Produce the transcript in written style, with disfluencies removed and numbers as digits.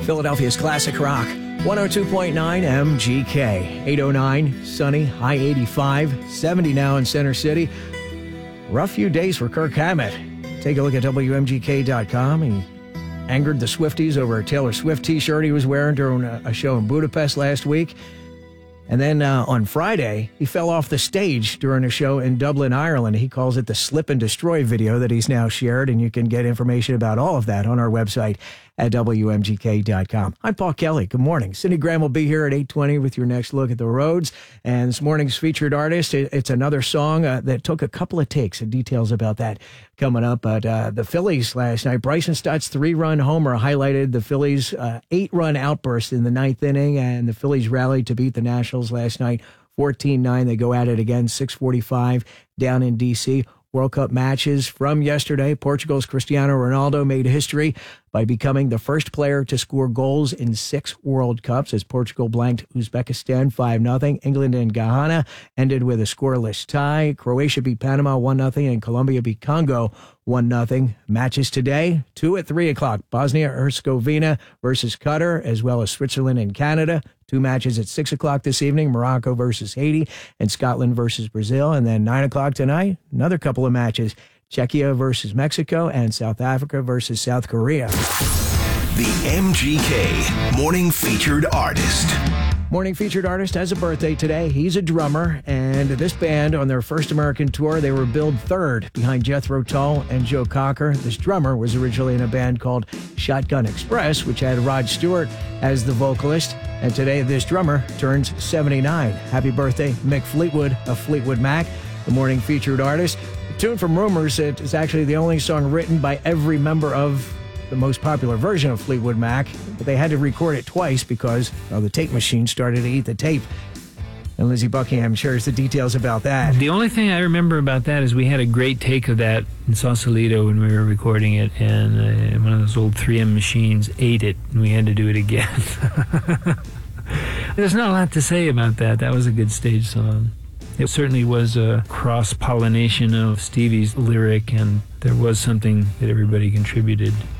Philadelphia's classic rock. 102.9 MGK. 809, sunny, high 85, 70 now in Center City. Rough few days for Kirk Hammett. Take a look at WMGK.com. He angered the Swifties over a Taylor Swift t-shirt he was wearing during a show in Budapest last week. And then on Friday, he fell off the stage during a show in Dublin, Ireland. He calls it the Slip and Destroy video that he's now shared, and you can get information about all of that on our website at WMGK.com. I'm Paul Kelly. Good morning. Cindy Graham will be here at 8:20 with your next look at the roads. And this morning's featured artist, it's another song that took a couple of takes, and details about that coming up. But the Phillies last night, Bryson Stott's 3-run homer highlighted the Phillies' 8-run outburst in the ninth inning, and the Phillies rallied to beat the Nationals last night 14-9. They go at it again, 6:45 down in D.C. World Cup matches from yesterday. Portugal's Cristiano Ronaldo made history by becoming the first player to score goals in 6 World Cups as Portugal blanked Uzbekistan 5-0. England and Ghana ended with a scoreless tie. Croatia beat Panama 1-0, and Colombia beat Congo 1-0. Matches today, 2 at 3 o'clock. Bosnia-Herzegovina versus Qatar, as well as Switzerland and Canada. 2 matches at 6 o'clock this evening, Morocco versus Haiti and Scotland versus Brazil. And then 9 o'clock tonight, another couple of matches, Czechia versus Mexico and South Africa versus South Korea. The MGK Morning Featured Artist. Morning Featured Artist has a birthday today. He's a drummer, and this band on their first American tour, they were billed third behind Jethro Tull and Joe Cocker. This drummer was originally in a band called Shotgun Express, which had Rod Stewart as the vocalist. And today, this drummer turns 79. Happy birthday, Mick Fleetwood of Fleetwood Mac, the Morning Featured Artist. The tune from Rumors is actually the only song written by every member of the most popular version of Fleetwood Mac, but they had to record it twice because the tape machine started to eat the tape. And Lizzie Buckingham shares the details about that. The only thing I remember about that is we had a great take of that in Sausalito when we were recording it, and one of those old 3M machines ate it, and we had to do it again. There's not a lot to say about that. That was a good stage song. It certainly was a cross-pollination of Stevie's lyric, and there was something that everybody contributed.